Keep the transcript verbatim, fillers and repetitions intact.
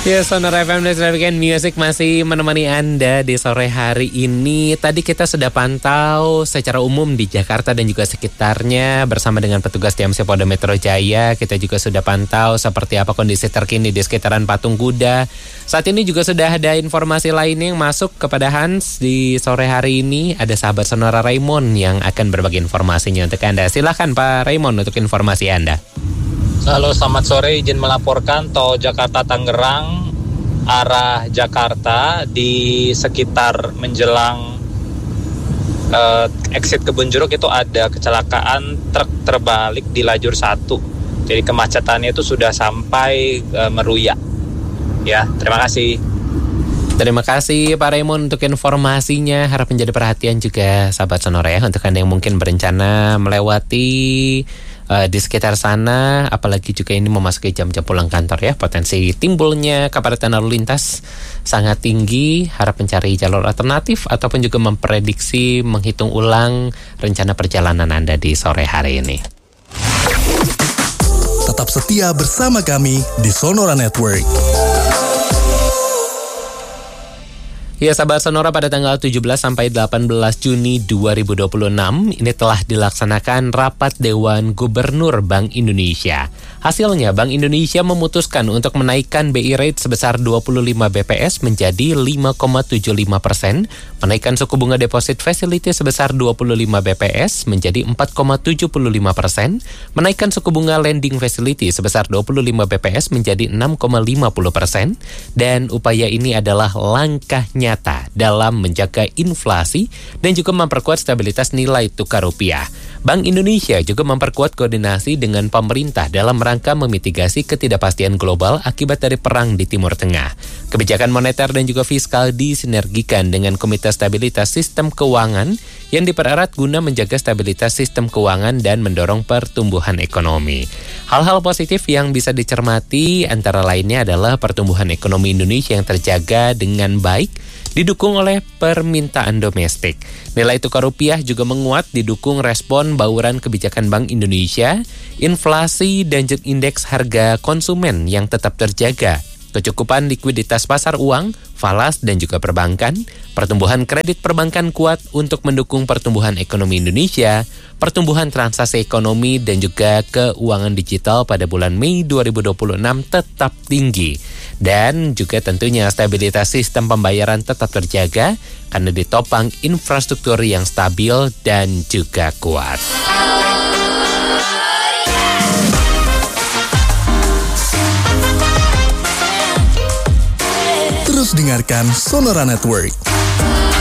Ya, Sonora F M dan Weekend Music masih menemani Anda di sore hari ini. Tadi kita sudah pantau secara umum di Jakarta dan juga sekitarnya bersama dengan petugas T M C Polda Metro Jaya. Kita juga sudah pantau seperti apa kondisi terkini di sekitaran Patung Kuda. Saat ini juga sudah ada informasi lain yang masuk kepada Hans di sore hari ini. Ada sahabat Sonora Raymond yang akan berbagi informasinya untuk Anda. Silakan Pak Raymond untuk informasi Anda. Halo, selamat sore. Izin melaporkan tol Jakarta Tangerang arah Jakarta di sekitar menjelang uh, exit Kebun Jeruk itu ada kecelakaan truk terbalik di lajur satu. Jadi kemacetannya itu sudah sampai uh, Meruya. Ya, terima kasih. Terima kasih Pak Raymond untuk informasinya. Harap menjadi perhatian juga sahabat Sonora ya, untuk Anda yang mungkin berencana melewati uh, di sekitar sana, apalagi juga ini memasuki jam-jam pulang kantor ya. Potensi timbulnya kepadatan lalu lintas sangat tinggi. Harap mencari jalur alternatif ataupun juga memprediksi, menghitung ulang rencana perjalanan Anda di sore hari ini. Tetap setia bersama kami di Sonora Network. Ya sahabat Sonora, pada tanggal tujuh belas sampai delapan belas Juni dua ribu dua puluh enam ini telah dilaksanakan rapat Dewan Gubernur Bank Indonesia. Hasilnya Bank Indonesia memutuskan untuk menaikkan B I rate sebesar dua puluh lima B P S menjadi lima koma tujuh lima persen, menaikkan suku bunga deposit facility sebesar dua puluh lima B P S menjadi empat koma tujuh lima persen, menaikkan suku bunga lending facility sebesar dua puluh lima B P S menjadi enam koma lima puluh persen, dan upaya ini adalah langkahnya nyata dalam menjaga inflasi dan juga memperkuat stabilitas nilai tukar rupiah. Bank Indonesia juga memperkuat koordinasi dengan pemerintah dalam rangka memitigasi ketidakpastian global akibat dari perang di Timur Tengah. Kebijakan moneter dan juga fiskal disinergikan dengan Komite Stabilitas Sistem Keuangan yang dipererat guna menjaga stabilitas sistem keuangan dan mendorong pertumbuhan ekonomi. Hal-hal positif yang bisa dicermati antara lainnya adalah pertumbuhan ekonomi Indonesia yang terjaga dengan baik, didukung oleh permintaan domestik. Nilai tukar rupiah juga menguat didukung respon bauran kebijakan Bank Indonesia, inflasi dan indeks harga konsumen yang tetap terjaga, kecukupan likuiditas pasar uang, falas dan juga perbankan, pertumbuhan kredit perbankan kuat untuk mendukung pertumbuhan ekonomi Indonesia, pertumbuhan transaksi ekonomi dan juga keuangan digital pada bulan Mei dua ribu dua puluh enam tetap tinggi. Dan juga tentunya stabilitas sistem pembayaran tetap terjaga karena ditopang infrastruktur yang stabil dan juga kuat. Terus dengarkan Sonora Network.